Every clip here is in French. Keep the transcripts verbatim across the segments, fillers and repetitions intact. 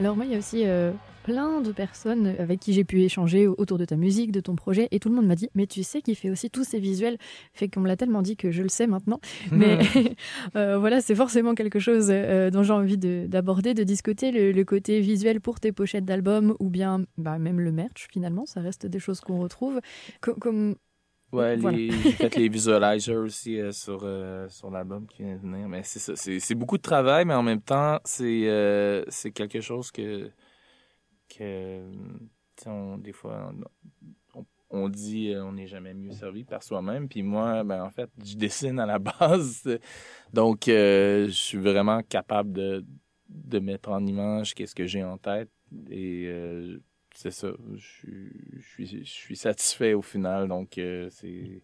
Alors moi, il y a aussi euh, plein de personnes avec qui j'ai pu échanger autour de ta musique, de ton projet, et tout le monde m'a dit « Mais tu sais qu'il fait aussi tous ces visuels ?» Fait qu'on me l'a tellement dit que je le sais maintenant. Mais euh, voilà, c'est forcément quelque chose euh, dont j'ai envie de, d'aborder, de discuter, le, le côté visuel pour tes pochettes d'albums, ou bien bah, même le merch, finalement, ça reste des choses qu'on retrouve. Com- comme... Ouais, Voilà. les, j'ai fait les visualizers aussi euh, sur, euh, sur l'album qui vient de venir. Mais c'est ça, c'est, c'est beaucoup de travail, mais en même temps, c'est, euh, c'est quelque chose que, que tu sais, on, des fois, on, on dit euh, on n'est jamais mieux servi par soi-même. Puis moi, ben en fait, je dessine à la base. Donc, euh, je suis vraiment capable de, de mettre en image qu'est-ce que j'ai en tête. Et euh, c'est ça, je suis, je suis, je suis satisfait au final. Donc, euh, c'est...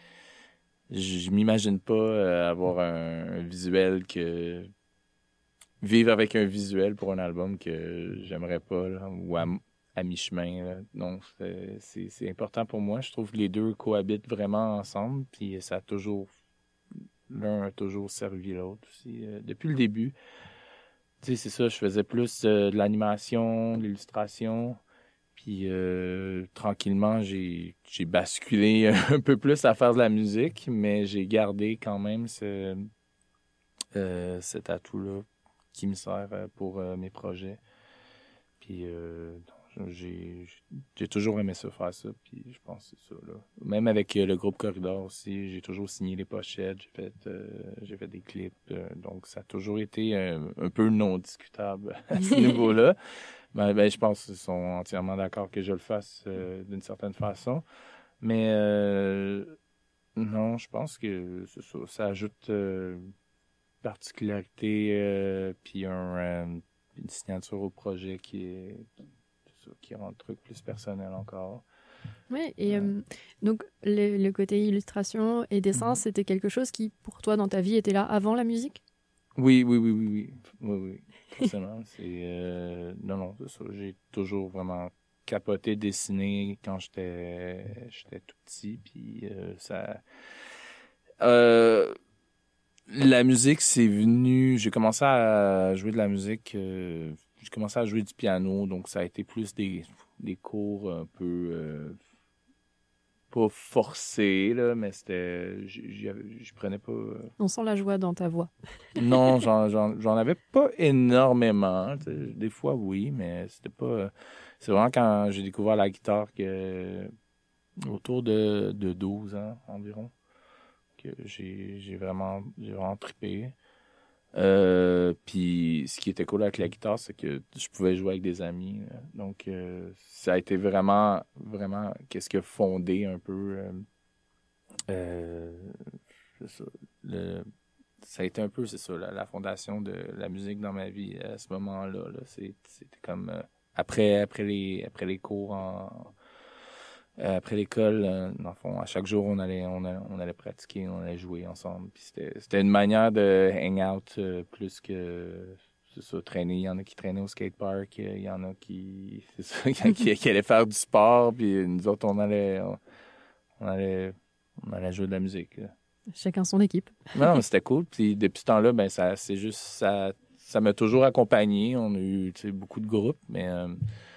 Je m'imagine pas euh, avoir un, un visuel que... Vivre avec un visuel pour un album que j'aimerais pas, là, ou à, à mi-chemin, là. Donc, c'est, c'est, c'est important pour moi. Je trouve que les deux cohabitent vraiment ensemble, puis ça a toujours... L'un a toujours servi l'autre aussi. Euh, depuis le début, tu sais, c'est ça, je faisais plus euh, de l'animation, de l'illustration, puis euh, tranquillement, j'ai, j'ai basculé un peu plus à faire de la musique, mais j'ai gardé quand même ce, euh, cet atout-là qui me sert euh, pour euh, mes projets. Puis euh, j'ai, j'ai toujours aimé ça, faire ça, puis je pense que c'est ça, là. Même avec euh, le groupe Corridor aussi, j'ai toujours signé les pochettes, j'ai fait, euh, j'ai fait des clips, euh, donc ça a toujours été euh, un peu non discutable à ce niveau-là. Ben, ben, je pense qu'ils sont entièrement d'accord que je le fasse euh, d'une certaine façon. Mais euh, non, je pense que c'est ça, ça ajoute euh, particularité euh, puis un, euh, une signature au projet qui est c'est ça, qui rend le truc plus personnel encore. Oui, et Euh, euh, donc le, le côté illustration et dessin, mhm. c'était quelque chose qui, pour toi, dans ta vie, était là avant la musique? Oui, oui, oui, oui, oui, oui, oui, forcément. C'est euh, non, non, c'est ça. J'ai toujours vraiment capoté dessiné quand j'étais j'étais tout petit, puis euh, ça. Euh, la musique, c'est venu. J'ai commencé à jouer de la musique. Euh, j'ai commencé à jouer du piano, donc ça a été plus des des cours un peu euh, pas forcés là, mais c'était. Je prenais pas. euh, On sent la joie dans ta voix. Non, j'en, j'en, j'en avais pas énormément. Tu sais, des fois, oui, mais c'était pas. euh, C'est vraiment quand j'ai découvert la guitare que autour de, de douze ans environ que j'ai, j'ai vraiment j'ai vraiment trippé. Euh, puis ce qui était cool avec la guitare, c'est que je pouvais jouer avec des amis. là. Donc euh, ça a été vraiment vraiment qu'est-ce qui a fondé un peu euh, euh, c'est ça, le ça a été un peu, c'est ça, la, la fondation de la musique dans ma vie à ce moment-là. Là. C'est, c'était comme euh, après, après les après les cours en euh, après l'école, euh, dans le fond, à chaque jour on allait on allait, on allait pratiquer, on allait jouer ensemble. Puis c'était c'était une manière de hang out euh, plus que c'est ça, traîner. Il y en a qui traînaient au skatepark, il y en a qui c'est ça, qui, qui allaient faire du sport, puis nous autres on allait on, on allait on allait jouer de la musique. Là. Chacun son équipe. Non, non, mais c'était cool. Puis depuis ce temps-là, ben ça, c'est juste ça, ça m'a toujours accompagné. On a eu, tu sais, beaucoup de groupes, mais euh,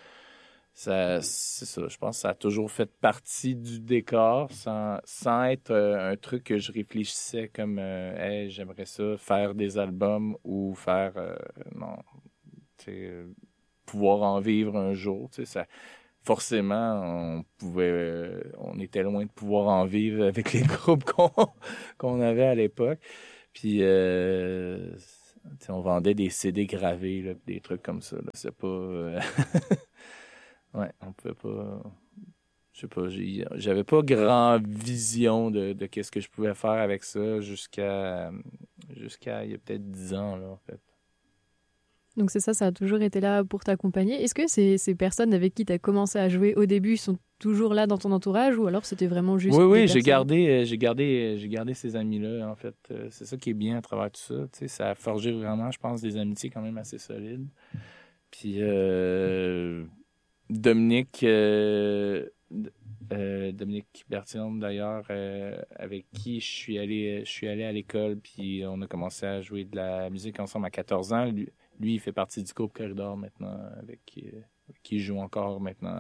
ça, c'est ça. Je pense que ça a toujours fait partie du décor, sans, sans être euh, un truc que je réfléchissais comme, euh, hey, j'aimerais ça faire des albums ou faire, euh, non, tu sais, euh, pouvoir en vivre un jour. Tu sais, ça, forcément, on pouvait, euh, on était loin de pouvoir en vivre avec les groupes qu'on qu'on avait à l'époque. Puis, euh, tu sais, on vendait des C D gravés, là, des trucs comme ça. Là. C'est pas, euh, ouais, on pouvait pas. Je sais pas, j'ai- j'avais pas grand vision de, de qu'est-ce que je pouvais faire avec ça jusqu'à jusqu'à il y a peut-être dix ans là en fait. Donc c'est ça, ça a toujours été là pour t'accompagner. Est-ce que ces, ces personnes avec qui tu as commencé à jouer au début sont toujours là dans ton entourage ou alors c'était vraiment juste Oui, des oui, j'ai personnes? gardé, euh, j'ai gardé, euh, j'ai gardé ces amis-là, en fait. Euh, c'est ça qui est bien à travers tout ça. Tu sais, ça a forgé vraiment, je pense, des amitiés quand même assez solides. Puis euh, Dominique, euh, euh, Dominique Berthiaume, d'ailleurs, euh, avec qui je suis allé, je suis allé à l'école, puis on a commencé à jouer de la musique ensemble à quatorze ans. Lui, lui il fait partie du groupe Corridor maintenant, avec qui, avec qui je joue encore maintenant.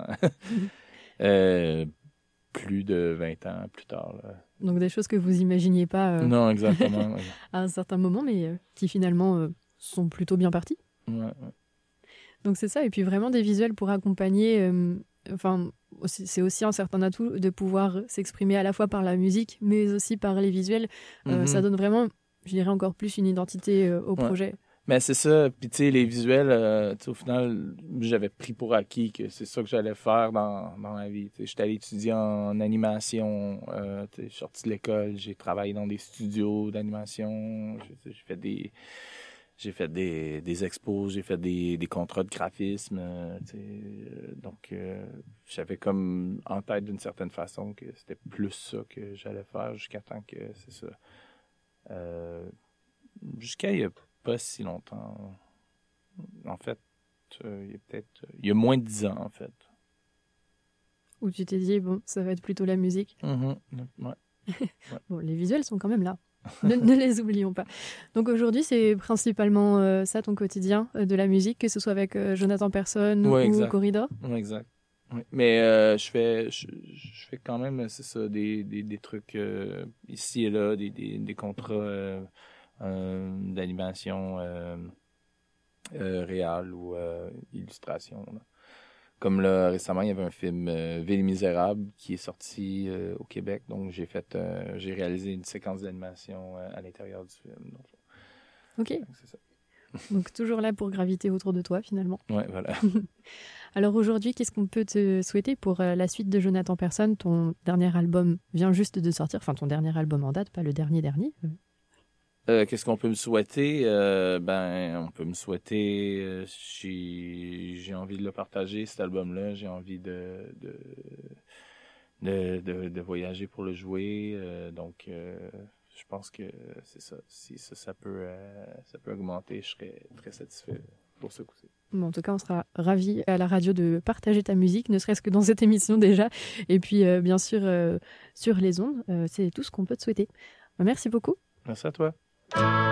euh, plus de vingt ans plus tard. Là. Donc des choses que vous imaginiez pas euh, non, exactement, ouais. à un certain moment, mais euh, qui finalement euh, sont plutôt bien partis. Ouais, ouais. Donc c'est ça, et puis vraiment des visuels pour accompagner, euh, enfin c'est aussi un certain atout de pouvoir s'exprimer à la fois par la musique, mais aussi par les visuels. Euh, mm-hmm. Ça donne vraiment, je dirais, encore plus une identité euh, au ouais. projet. Mais c'est ça, puis tu sais, les visuels, euh, au final, j'avais pris pour acquis que c'est ça que j'allais faire dans, dans ma vie. J'étais allé étudier en animation, euh, je suis sorti de l'école, j'ai travaillé dans des studios d'animation, j'ai, j'ai fait des... J'ai fait des, des expos, j'ai fait des, des contrats de graphisme. Euh, euh, donc, euh, j'avais comme en tête d'une certaine façon que c'était plus ça que j'allais faire jusqu'à temps que c'est ça. Euh, jusqu'à il n'y a pas si longtemps. En fait, euh, il y a peut-être... Il y a moins de dix ans, en fait. Où tu t'es dit, bon, ça va être plutôt la musique. Mm-hmm. Ouais. ouais. Bon, les visuels sont quand même là. ne, ne les oublions pas. Donc aujourd'hui, c'est principalement euh, ça ton quotidien, euh, de la musique, que ce soit avec euh, Jonathan Persson ouais, ou exact. Corridor. Oui, exact. Oui. Mais euh, je fais je, je fais quand même, c'est ça, des, des, des trucs euh, ici et là, des, des, des contrats euh, euh, d'animation euh, euh, réelle ou euh, illustration, là. Comme là, récemment, il y avait un film euh, Ville misérable qui est sorti euh, au Québec. Donc, j'ai fait, euh, j'ai réalisé une séquence d'animation euh, à l'intérieur du film. Donc, ok. Donc, c'est ça. Donc, toujours là pour graviter autour de toi, finalement. Ouais, voilà. Alors, aujourd'hui, qu'est-ce qu'on peut te souhaiter pour euh, la suite de Jonathan Persson? Ton dernier album vient juste de sortir. Enfin, ton dernier album en date, pas le dernier-dernier. Euh, qu'est-ce qu'on peut me souhaiter? Euh, ben, on peut me souhaiter... Euh, j'ai, j'ai envie de le partager, cet album-là. J'ai envie de, de, de, de, de voyager pour le jouer. Euh, donc, euh, je pense que c'est ça. Si ça, ça, peut, euh, ça peut augmenter, je serais très satisfait pour ce coup-ci. Bon, en tout cas, on sera ravis à la radio de partager ta musique, ne serait-ce que dans cette émission déjà. Et puis, euh, bien sûr, euh, sur les ondes, euh, c'est tout ce qu'on peut te souhaiter. Merci beaucoup. Merci à toi.